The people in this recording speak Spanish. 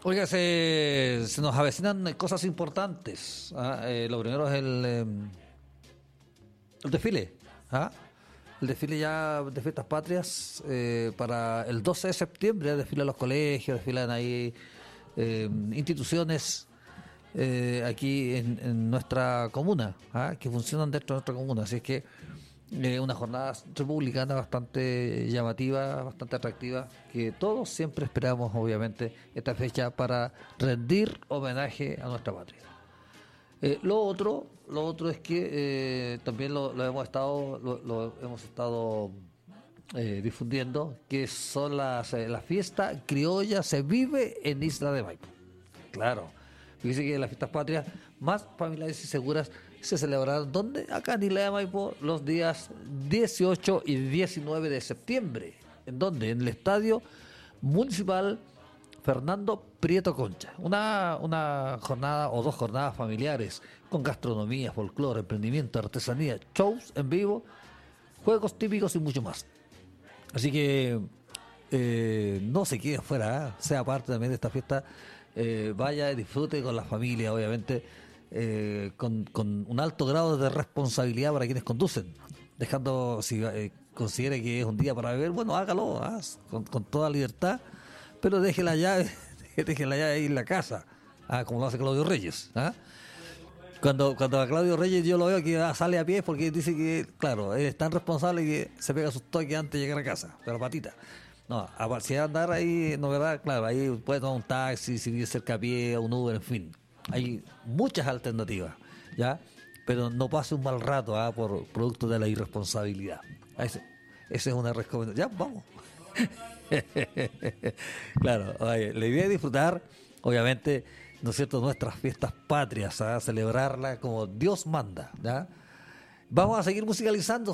Oiga, se nos avecinan cosas importantes. Lo primero es el desfile. ¿Ah? El desfile ya de fiestas patrias para el 12 de septiembre. Desfilan los colegios, desfilan ahí instituciones aquí en nuestra comuna, que funcionan dentro de nuestra comuna. Así es que una jornada republicana bastante llamativa, bastante atractiva, que todos siempre esperamos, obviamente, esta fecha para rendir homenaje a nuestra patria. Lo otro es que también lo hemos estado difundiendo, que son la fiesta criolla se vive en Isla de Maipo. Claro, fíjese que las fiestas patrias más familiares y seguras se celebrarán, ¿dónde? Acá en Isla de Maipo, los días 18 y 19 de septiembre. ¿En dónde? En el Estadio Municipal Fernando Prieto Concha. Una jornada o dos jornadas familiares con gastronomía, folclore, emprendimiento, artesanía, shows en vivo, juegos típicos y mucho más. Así que no se quede fuera, sea parte también de esta fiesta. Vaya y disfrute con la familia, obviamente, con un alto grado de responsabilidad para quienes conducen, dejando, si considere que es un día para beber, bueno, hágalo con toda libertad, pero deje la llave ahí en la casa, como lo hace Claudio Reyes. Cuando a Claudio Reyes yo lo veo que sale a pie porque dice que, claro, es tan responsable que se pega sus toques antes de llegar a casa, pero patita. No, si va a andar ahí, no, ¿verdad? Claro, ahí puede tomar un taxi, si vive cerca a pie, un Uber, en fin. Hay muchas alternativas, ¿ya? Pero no pase un mal rato por producto de la irresponsabilidad. Esa es una recomendación. Ya, vamos. Claro, oye, la idea es disfrutar, obviamente, ¿no es cierto?, nuestras fiestas patrias, celebrarla como Dios manda, ¿ya? Vamos a seguir musicalizando.